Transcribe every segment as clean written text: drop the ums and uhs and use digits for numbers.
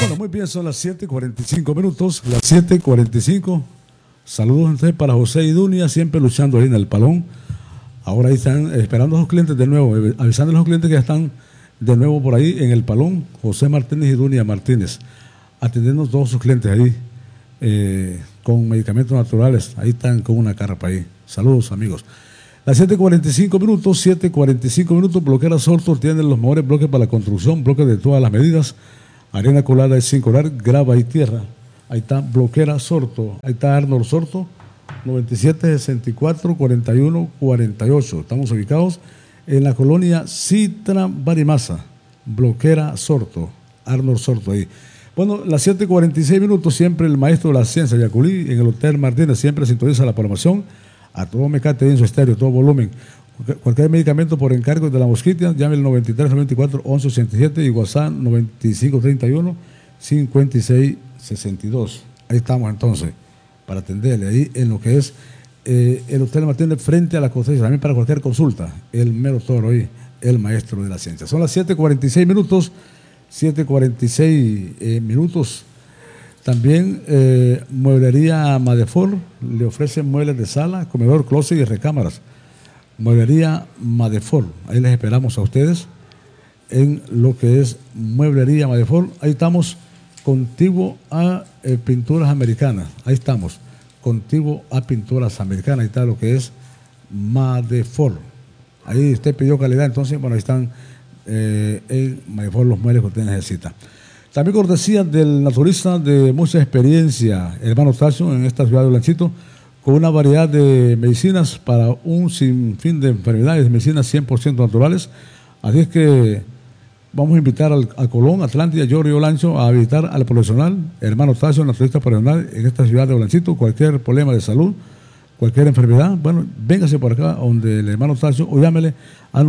Bueno, muy bien, son las 7:45 minutos, las 7:45. Saludos entonces para José y Dunia, siempre luchando ahí en el palón. Ahora ahí están esperando a los clientes de nuevo, avisando a los clientes que ya están de nuevo por ahí en el palón. José Martínez y Dunia Martínez, atendiendo todos sus clientes ahí con medicamentos naturales. Ahí están con una carpa ahí. Saludos, amigos. Las 7:45 minutos, 7:45 minutos. Bloquera Sorto tiene los mejores bloques para la construcción, bloques de todas las medidas. Arena colada es sin colar, grava y tierra. Ahí está Bloquera Sorto. Ahí está Arnold Sorto, 9764-4148. Estamos ubicados en la colonia Citra Barimasa. Bloquera Sorto, Arnold Sorto ahí. Bueno, las 7:46 minutos, siempre el maestro de la ciencia, Yaculí, en el Hotel Martínez, siempre sintoniza la programación a todo mecate en su estéreo, todo volumen. Cualquier medicamento por encargo de la mosquita, llame al 9394-1187 y WhatsApp 9531-5662. Ahí estamos entonces, para atenderle ahí en lo que es el Hotel Martínez frente a la cosecha, también para cualquier consulta, el mero toro ahí, el maestro de la ciencia. Son las 7:46 minutos, 7:46 minutos. También Mueblería Madefort le ofrece muebles de sala, comedor, closet y recámaras. Mueblería Madefort, ahí les esperamos a ustedes en lo que es Mueblería Madefort. Ahí estamos contiguo a Pinturas Americanas, ahí estamos contiguo a Pinturas Americanas. Ahí está lo que es Madefort. Ahí usted pidió calidad, entonces bueno, ahí están en Madefort los muebles que usted necesita. También cortesía del naturista de mucha experiencia, hermano Tacho, en esta ciudad de Blanchito, con una variedad de medicinas para un sinfín de enfermedades, medicinas 100% naturales. Así es que vamos a invitar al Colón, Atlántida, Yorri y Olancho a visitar al profesional, hermano Tacho, naturista profesional en esta ciudad de Blanchito. Cualquier problema de salud, cualquier enfermedad, bueno, véngase por acá donde el hermano Tacho o llámele al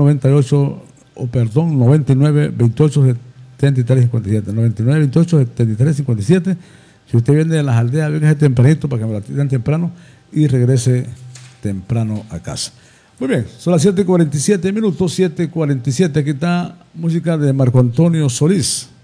99 28 73 57, 99 28 73 57. Si usted viene de las aldeas, véngase tempranito para que me lo atiendan temprano y regrese temprano a casa. Muy bien, son las 7:47 minutos, 7:47. Aquí está música de Marco Antonio Solís.